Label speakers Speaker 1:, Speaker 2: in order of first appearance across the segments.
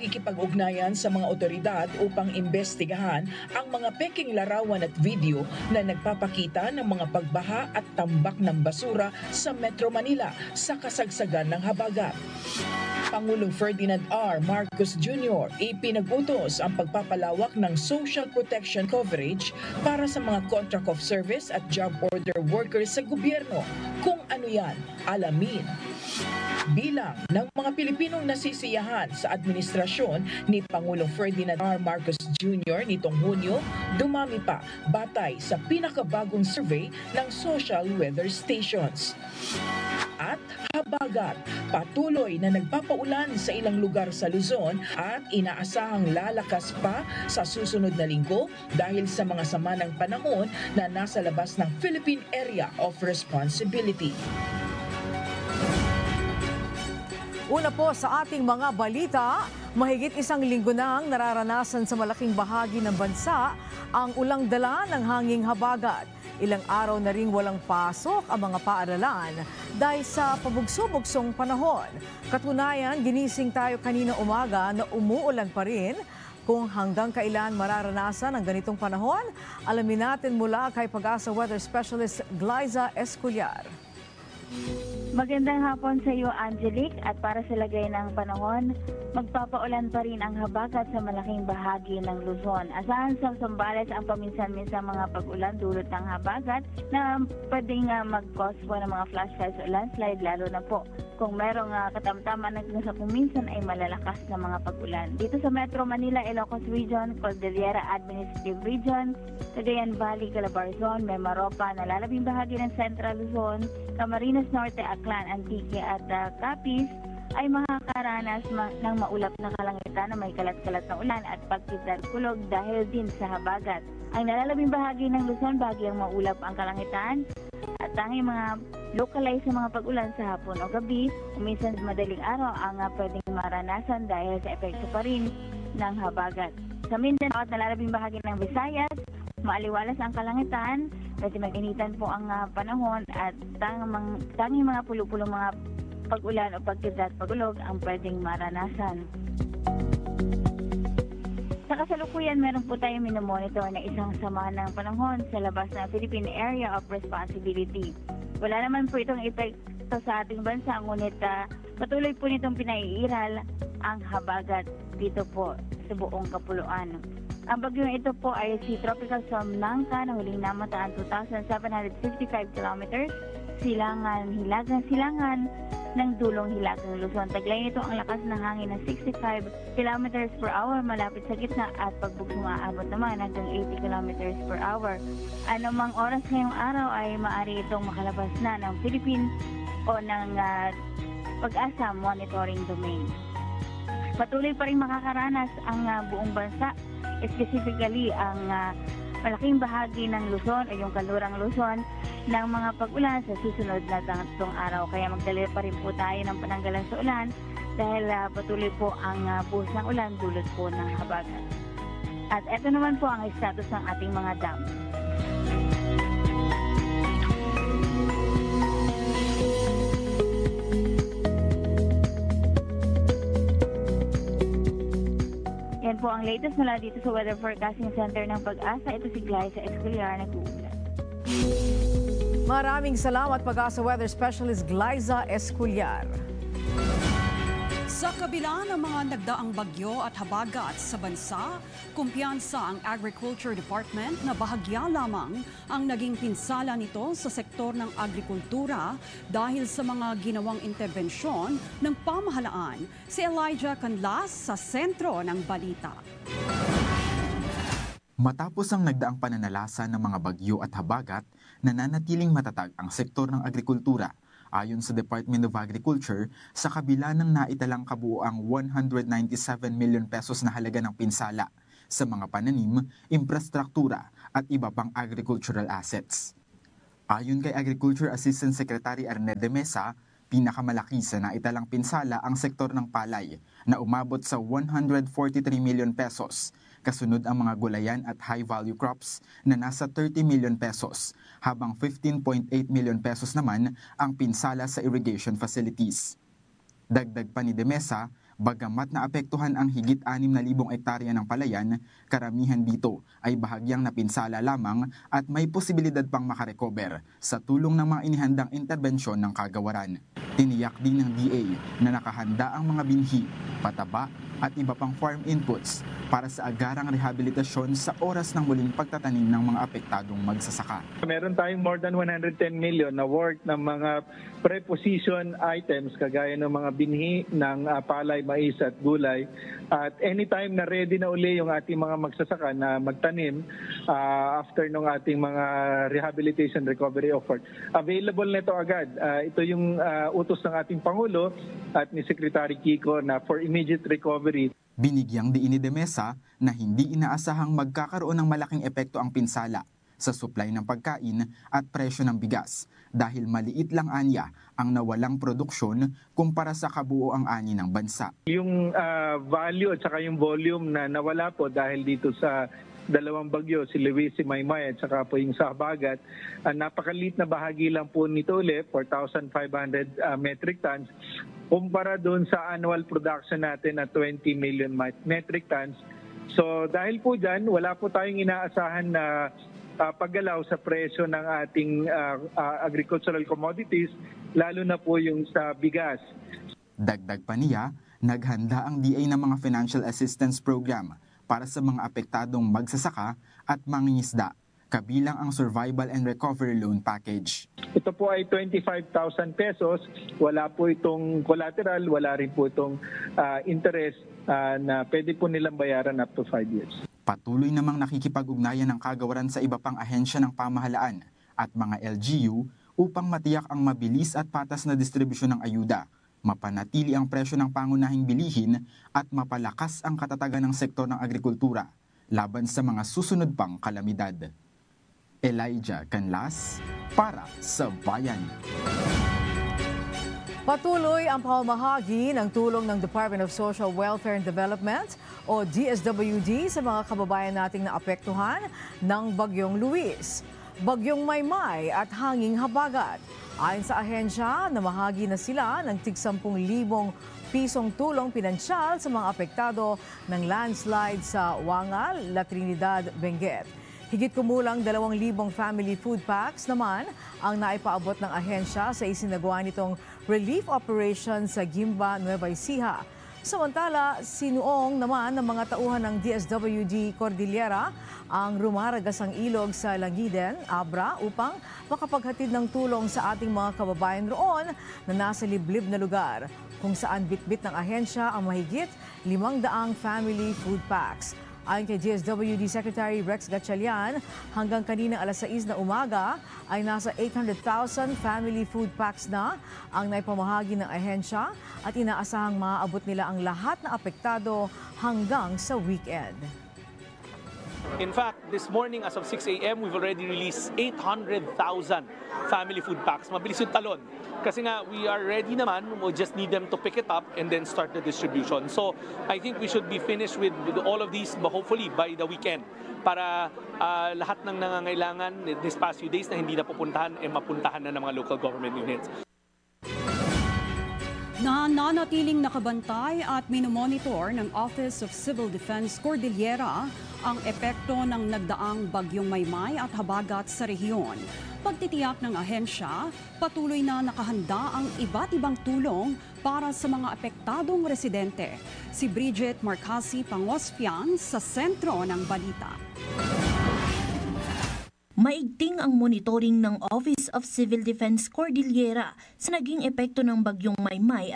Speaker 1: Ikipag-ugnayan sa mga otoridad upang imbestigahan ang mga peking larawan at video na nagpapakita ng mga pagbaha at tambak ng basura sa Metro Manila sa kasagsagan ng habagat. Pangulong Ferdinand R. Marcos Jr. ipinag-utos ang pagpapalawak ng social protection coverage para sa mga contract of service at job order workers sa gobyerno. Kung ano yan, alamin. Bilang ng mga Pilipinong nasisiyahan sa administrasyon ni Pangulong Ferdinand R. Marcos Jr. nitong Hunyo, dumami pa batay sa pinakabagong survey ng Social Weather Stations. At habagat, patuloy na nagpapaulan sa ilang lugar sa Luzon at inaasahang lalakas pa sa susunod na linggo dahil sa mga sama ng panahon na nasa labas ng Philippine Area of Responsibility.
Speaker 2: Una po sa ating mga balita, mahigit isang linggo nang nararanasan sa malaking bahagi ng bansa ang ulang dala ng hanging habagat. Ilang araw na ring walang pasok ang mga paaralan dahil sa pabugso-bugsong panahon. Katunayan, ginising tayo kanina umaga na umuulan pa rin. Kung hanggang kailan mararanasan ang ganitong panahon, alamin natin mula kay Pag-asa Weather Specialist Glyza Esculiar.
Speaker 3: Magandang hapon sa iyo, Angelique, at para sa lagay ng panahon, magpapaulan pa rin ang habagat sa malaking bahagi ng Luzon. Asahan sa Zambales ang paminsan-minsan mga pag-ulan dulot ng habagat na pwedeng mag-cause po ng mga flash floods o landslide, lalo na po kung merong katamtaman na sa kuminsan ay malalakas na mga pag-ulan. Dito sa Metro Manila, Ilocos Region, Cordillera Administrative Region, Cagayan Valley, Calabarzon, Mimaropa, nalalabing bahagi ng Central Luzon, Camarines Norte, Aklan, Antique at Capiz ay makakaranas ng maulap na kalangitan na may kalat-kalat na ulan at pagkidlat kulog dahil din sa habagat. Ang nalalabing bahagi ng Luzon, bahagyang maulap ang kalangitan at tanging mga localized sa mga pag-ulan sa hapon o gabi, minsan madaling araw ang pwedeng maranasan dahil sa epekto pa rin ng habagat. Sa Mindanao at nalalabing bahagi ng Visayas, maaliwalas ang kalangitan, pwede mag-initan po ang panahon at tanging mga pulo-pulong mga pag-ulan o pagkidlat pagulog ang pwedeng maranasan. Sa kasalukuyan, meron po tayong minomonitor na isang sama ng panahon sa labas ng Philippine Area of Responsibility. Wala naman po itong epekto sa ating bansa, ngunit patuloy po nitong pinaiiral ang habagat dito po sa buong kapuluan. Ang bagyong ito po ay si Tropical Storm Nangka na huling namataan 2,755 kilometers, silangan ng dulong hilagang Luzon. Taglay nito ang lakas ng hangin ng 65 kilometers per hour malapit sa gitna at pagbugsong aabot naman hanggang 80 kilometers per hour. Anumang oras ngayong araw ay maaari itong makalabas na ng Philippine o ng Pag-asa Monitoring Domain. Patuloy pa rin makakaranas ang buong bansa, specifically ang malaking bahagi ng Luzon o yung kanlurang Luzon ng mga pag-ulan sa susunod na tatlong araw. Kaya magdala pa rin po tayo ng pananggalan sa ulan dahil patuloy po ang buhos ng ulan dulot po ng habagat. At ito naman po ang status ng ating mga dam. Yan po ang latest mula dito sa Weather Forecasting Center ng Pag-asa. Ito si Glyza Esculiar, nag-uulat.
Speaker 2: Maraming salamat, Pag-asa Weather Specialist Glyza Esculiar.
Speaker 4: Sa kabila ng mga nagdaang bagyo at habagat sa bansa, kumpiyansa ang Agriculture Department na bahagya lamang ang naging pinsala nito sa sektor ng agrikultura dahil sa mga ginawang interbensyon ng pamahalaan. Si Elijah Canlas sa sentro ng balita.
Speaker 5: Matapos ang nagdaang pananalasa ng mga bagyo at habagat, nananatiling matatag ang sektor ng agrikultura. Ayon sa Department of Agriculture, sa kabila ng naitalang kabuuang 197 million pesos na halaga ng pinsala sa mga pananim, infrastruktura at iba pang agricultural assets. Ayon kay Agriculture Assistant Secretary Arnel de Mesa, pinakamalaki sa naitalang pinsala ang sektor ng palay na umabot sa 143 million pesos. Kasunod ang mga gulayan at high-value crops na nasa 30 million pesos, habang 15.8 million pesos naman ang pinsala sa irrigation facilities. Dagdag pa ni De Mesa, Bagamat naapektuhan ang higit 6,000 ektarya ng palayan, karamihan dito ay bahagyang napinsala lamang at may posibilidad pang makarecover sa tulong ng mga inihandang interbensyon ng kagawaran. Tiniyak din ng DA na nakahanda ang mga binhi, pataba at iba pang farm inputs para sa agarang rehabilitasyon sa oras ng muling pagtatanim ng mga apektadong magsasaka.
Speaker 6: Meron tayong more than 110 million na worth ng mga preposition items kagaya ng mga binhi ng palay, mais at gulay. At anytime na ready na uli yung ating mga magsasaka na magtanim after ng ating mga rehabilitation recovery effort, available nito agad. Ito yung utos ng ating Pangulo at ni Secretary Kiko na for immediate recovery.
Speaker 5: Binigyang diin ni De Mesa na hindi inaasahang magkakaroon ng malaking epekto ang pinsala sa supply ng pagkain at presyo ng bigas dahil maliit lang anya ang nawalang produksyon kumpara sa kabuoang ani ng bansa.
Speaker 6: Yung value at saka yung volume na nawala po dahil dito sa dalawang bagyo, si Luis, si Maymay at saka po yung sa Habagat, napakaliit na bahagi lang po nito ulit, 4,500 metric tons, kumpara doon sa annual production natin na 20 million metric tons. So dahil po dyan, wala po tayong inaasahan na paggalaw sa presyo ng ating agricultural commodities, lalo na po yung sa bigas.
Speaker 5: Dagdag pa niya, naghanda ang DA ng mga financial assistance program para sa mga apektadong magsasaka at mangingisda, kabilang ang Survival and Recovery Loan Package.
Speaker 6: Ito po ay 25,000 pesos. Wala po itong collateral, wala rin po itong interest na pwede po nilang bayaran up to 5 years.
Speaker 5: Patuloy namang nakikipag-ugnayan ng kagawaran sa iba pang ahensya ng pamahalaan at mga LGU upang matiyak ang mabilis at patas na distribusyon ng ayuda, mapanatili ang presyo ng pangunahing bilihin at mapalakas ang katatagan ng sektor ng agrikultura laban sa mga susunod pang kalamidad. Elijah Canlas para sa Bayan.
Speaker 2: Patuloy ang pamamahagi ng tulong ng Department of Social Welfare and Development o DSWD sa mga kababayan nating naapektuhan ng Bagyong Luis, Bagyong Maymay at Hanging Habagat. Ayon sa ahensya, namahagi na sila ng tig 10,000 pisong tulong pinansyal sa mga apektado ng landslide sa Wangal, La Trinidad, Benguet. Higit kumulang 2,000 family food packs naman ang naipaabot ng ahensya sa isinagawa nitong relief operation sa Gimba, Nueva Ecija. Samantala, sinuong naman ng mga tauhan ng DSWD Cordillera ang rumaragasang ilog sa Langiden, Abra upang makapaghatid ng tulong sa ating mga kababayan roon na nasa liblib na lugar kung saan bitbit ng ahensya ang mahigit 500 family food packs. Ayon kay DSWD Secretary Rex Gatchalian, hanggang kaninang alas 6 na umaga ay nasa 800,000 family food packs na ang naipamahagi ng ahensya at inaasahang maaabot nila ang lahat na apektado hanggang sa weekend.
Speaker 7: In fact, this morning as of 6 a.m., we've already released 800,000 family food packs. Mabilis yung talon. Kasi nga, we are ready naman. We just need them to pick it up and then start the distribution. So, I think we should be finished with all of these, hopefully, by the weekend. Para lahat ng nangangailangan this past few days na hindi na pupuntahan, mapuntahan na ng mga local government units.
Speaker 4: Nananatiling nakabantay at minomonitor ng Office of Civil Defense Cordillera ang epekto ng nagdaang Bagyong Maymay at Habagat sa rehiyon. Pagtitiyak ng ahensya, patuloy na nakahanda ang iba't ibang tulong para sa mga apektadong residente. Si Bridget Marcasi Pangospian sa sentro ng balita.
Speaker 8: Maigting ang monitoring ng Office of Civil Defense Cordillera sa naging epekto ng Bagyong Maymay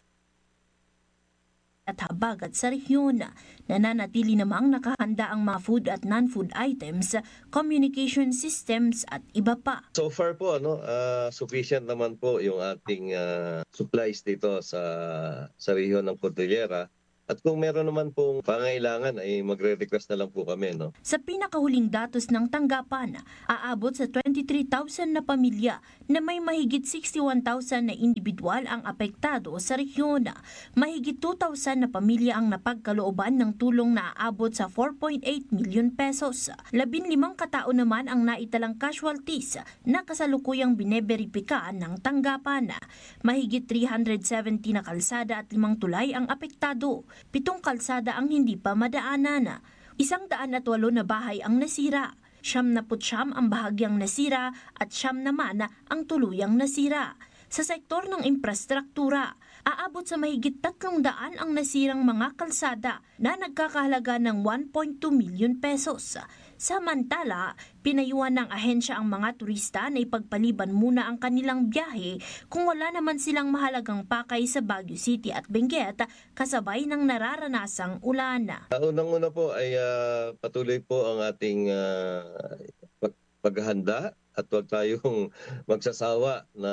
Speaker 8: at Habagat sa rehiyon. Nananatili namang nakahanda ang mga food at non-food items, communication systems at iba pa.
Speaker 9: So far po, sufficient naman po yung ating supplies dito sa rehiyon ng Cordillera. At kung meron naman pong pangailangan ay magre-request na lang po kami, no?
Speaker 8: Sa pinakahuling datos ng tanggapan, aabot sa 23,000 na pamilya na may mahigit 61,000 na individual ang apektado sa rehiyon. Mahigit 2,000 na pamilya ang napagkalooban ng tulong na aabot sa 4.8 million pesos. 15 katao naman ang naitalang casualties na kasalukuyang bineberipika ng tanggapan. Mahigit 370 na kalsada at 5 tulay ang apektado. 7 kalsada ang hindi pa madaanan. 108 na bahay ang nasira. 79 ang bahagyang nasira at 9 naman ang tuluyang nasira. Sa sektor ng infrastruktura, aabot sa mahigit 300 ang nasirang mga kalsada na nagkakahalaga ng 1.2 million pesos. Samantala, pinayuhan ng ahensya ang mga turista na ipagpaliban muna ang kanilang biyahe kung wala naman silang mahalagang pakay sa Baguio City at Benguet kasabay ng nararanasang ulan.
Speaker 9: Unang-una po ay patuloy po ang ating paghahanda at huwag tayong magsasawa na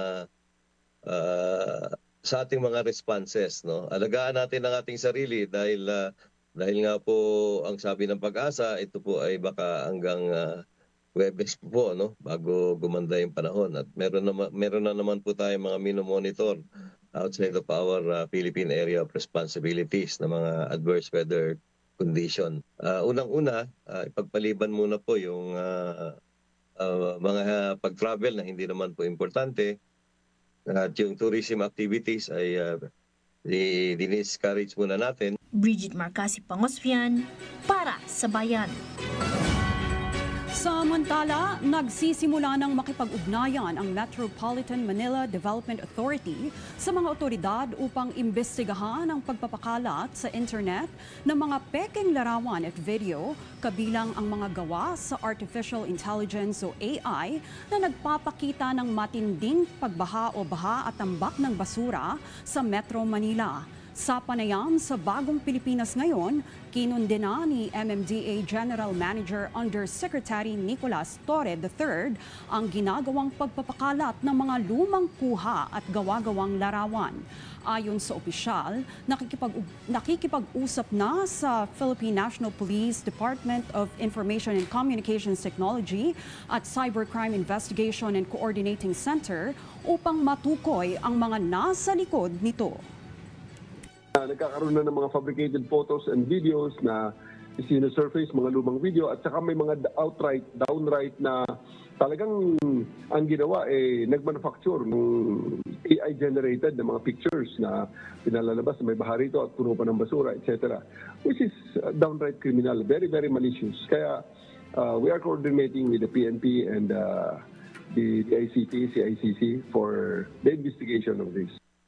Speaker 9: sa ating mga responses, no? Alagaan natin ang ating sarili dahil nga po ang sabi ng Pag-asa, ito po ay baka hanggang Huwebes po, no, bago gumanda yung panahon. At meron na naman po tayong mga minomonitor outside of our Philippine Area of Responsibilities na mga adverse weather condition. Unang-una, ipagpaliban muna po yung mga pag-travel na hindi naman po importante. At yung tourism activities ay diniscourage muna natin.
Speaker 8: Bridget Marcasi Pangosfian para sa Bayan.
Speaker 4: Samantala, nagsisimula ng makipag-ugnayan ang Metropolitan Manila Development Authority sa mga otoridad upang imbestigahan ang pagpapakalat sa internet ng mga pekeng larawan at video kabilang ang mga gawa sa Artificial Intelligence o AI na nagpapakita ng matinding pagbaha o baha at tambak ng basura sa Metro Manila. Sa panayam sa Bagong Pilipinas Ngayon, kinundena ni MMDA General Manager Undersecretary Nicolas Torre III ang ginagawang pagpapakalat ng mga lumang kuha at gawa-gawang larawan. Ayon sa opisyal, nakikipag-usap na sa Philippine National Police Department of Information and Communications Technology at Cybercrime Investigation and Coordinating Center upang matukoy ang mga nasa likod nito.
Speaker 10: Nagkakaroon na ng mga fabricated photos and videos na sino-surface, mga lumang video, at saka may mga downright na talagang ang ginawa nagmanufacture ng AI-generated na mga pictures na pinalalabas na may baha rito at puno pa ng basura, etc. Which is downright criminal, very, very malicious. Kaya we are coordinating with the PNP and the ICT, CICC for the investigation of this.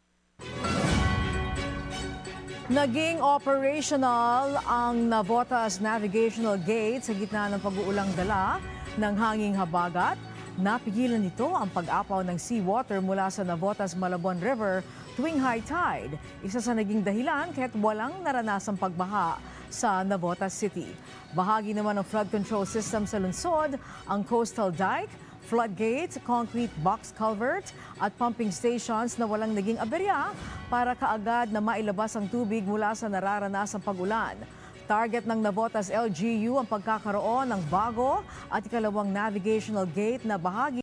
Speaker 2: Naging operational ang Navotas Navigational Gate sa gitna ng pag-uulang dala ng hanging habagat. Napigilan nito ang pag-apaw ng seawater mula sa Navotas Malabon River tuwing high tide. Isa sa naging dahilan kahit walang naranasang pagbaha sa Navotas City. Bahagi naman ng flood control system sa lungsod ang coastal dike, floodgates, concrete box culvert at pumping stations na walang naging aberya para kaagad na mailabas ang tubig mula sa nararanasang pag-ulan. Target ng Navotas LGU ang pagkakaroon ng bago at ikalawang navigational gate na bahagi